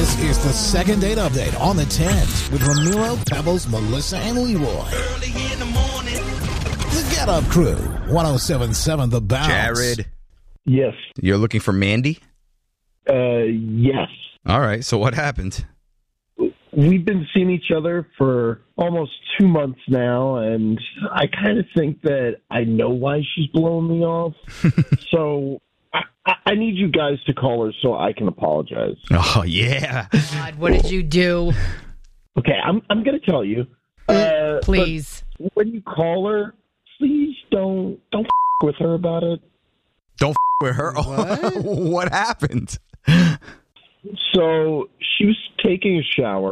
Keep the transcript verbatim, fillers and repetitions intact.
This is the second date update on the tens with Ramiro, Pebbles, Melissa, and Leroy. Early in the morning. The Get Up Crew, one oh seven point seven The Bounce. Jared, Yes. you're looking for Mandy? Uh, yes. All right, so what happened? We've been seeing each other for almost two months now, and I kind of think that I know why she's blowing me off. So I, I, I need you guys to call her so I can apologize. Oh, yeah. God, what did you do? Okay, I'm I'm gonna tell you. Uh, Please. but when you call her, please don't don't f- with her about it. Don't f- with her. What? What happened? So she was taking a shower.